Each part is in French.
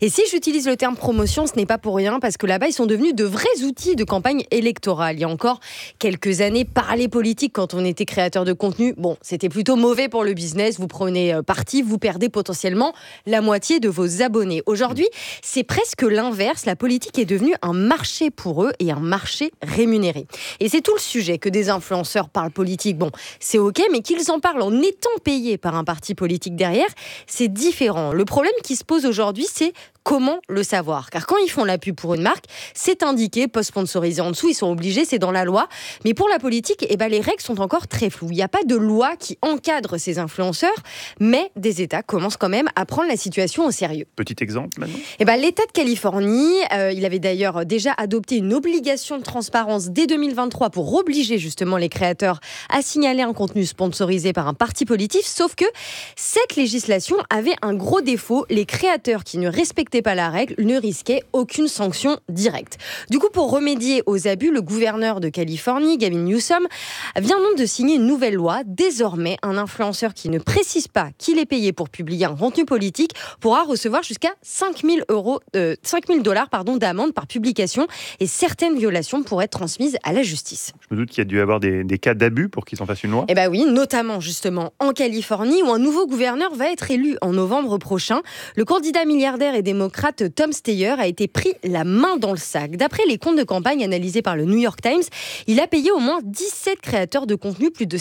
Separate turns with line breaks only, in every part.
Et si j'utilise le terme promotion, ce n'est pas pour rien, parce que là-bas, ils sont devenus de vrais outils de campagne électorale. Il y a encore quelques années, parler politique quand on était créateur de contenu, bon, c'était plutôt mauvais pour le business. Vous prenez parti, vous perdez potentiellement la moitié de vos abonnés. Aujourd'hui, c'est presque l'inverse. La politique est devenue un marché pour eux et un marché rémunéré. Et c'est tout le sujet que des influenceurs parlent politique. Bon, c'est ok, mais qu'ils en parlent en étant payés par un parti politique derrière, c'est différent. Le problème qui se pose aujourd'hui, c'est comment le savoir ? Car quand ils font la pub pour une marque, c'est indiqué, post-sponsorisé en dessous, ils sont obligés, c'est dans la loi. Mais pour la politique, les règles sont encore très floues. Il n'y a pas de loi qui encadre ces influenceurs, mais des États commencent quand même à prendre la situation au sérieux.
Petit exemple maintenant ?
L'État de Californie, il avait d'ailleurs déjà adopté une obligation de transparence dès 2023 pour obliger justement les créateurs à signaler un contenu sponsorisé par un parti politique, sauf que cette législation avait un gros défaut, les créateurs qui ne respectaient pas la règle ne risquaient aucune sanction directe. Du coup, pour remédier aux abus, le gouverneur de Californie, Gavin Newsom, vient donc de signer une nouvelle loi. Désormais, un influenceur qui ne précise pas qu'il est payé pour publier un contenu politique pourra recevoir jusqu'à $5 000 d'amende par publication, et certaines violations pourraient être transmises à la justice.
Je me doute qu'il y a dû y avoir des cas d'abus pour qu'ils en fassent une loi.
Oui, notamment justement en Californie, où un nouveau gouverneur va être élu en novembre prochain. Le candidat milliardaire et démocrate Tom Steyer a été pris la main dans le sac. D'après les comptes de campagne analysés par le New York Times, il a payé au moins 17 créateurs de contenu plus de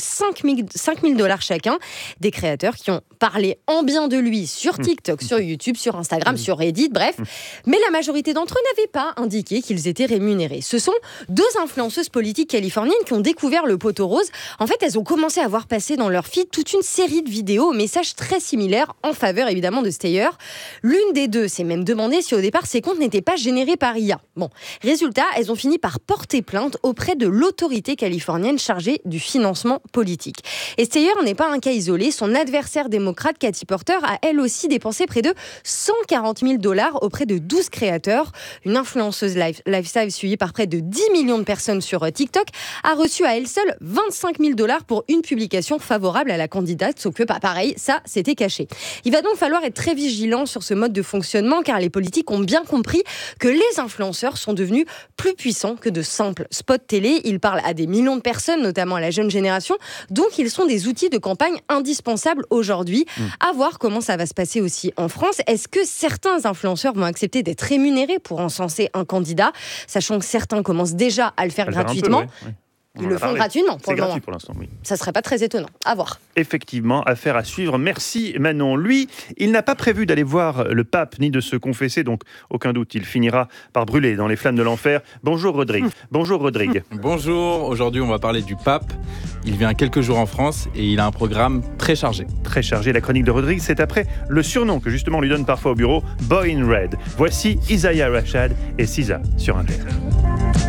$5 000 chacun. Des créateurs qui ont parlé en bien de lui sur TikTok, sur YouTube, sur Instagram, sur Reddit, bref. Mais la majorité d'entre eux n'avaient pas indiqué qu'ils étaient rémunérés. Ce sont deux influenceuses politiques californiennes qui ont découvert le poteau rose. En fait, elles ont commencé à voir passer dans leur feed toute une série de vidéos aux messages très similaires en faveur évidemment de Steyer. L'une des deux s'est même demandé si au départ ces comptes n'étaient pas générés par IA. Bon, résultat, elles ont fini par porter plainte auprès de l'autorité californienne chargée du financement politique. Et Steyer n'est pas un cas isolé. Son adversaire démocrate, Katie Porter, a elle aussi dépensé près de $140 000 auprès de 12 créateurs. Une influenceuse lifestyle suivie par près de 10 millions de personnes sur TikTok a reçu à elle seule $25 000 pour une publication favorable à la candidate, sauf que pareil, ça c'était caché. Il va donc falloir être très vigilant sur ce mode de fonctionnement, car les politiques ont bien compris que les influenceurs sont devenus plus puissants que de simples spots télé. Ils parlent à des millions de personnes, notamment à la jeune génération, donc ils sont des outils de campagne indispensables aujourd'hui. À voir comment ça va se passer aussi en France. Est-ce que certains influenceurs vont accepter d'être rémunérés pour encenser un candidat, sachant que certains commencent déjà à le faire gratuitement? Ils le font gratuitement pour le moment. C'est gratuit
pour l'instant, oui.
Ça ne serait pas très étonnant. À voir.
Effectivement, affaire à suivre. Merci Manon. Lui, il n'a pas prévu d'aller voir le pape ni de se confesser, donc aucun doute, il finira par brûler dans les flammes de l'enfer. Bonjour Rodrigue. Bonjour Rodrigue.
Bonjour, aujourd'hui on va parler du pape. Il vient quelques jours en France et il a un programme très chargé.
Très chargé, la chronique de Rodrigue, c'est après le surnom que justement on lui donne parfois au bureau, Boy in Red. Voici Isaiah Rashad et Cisa sur Inter.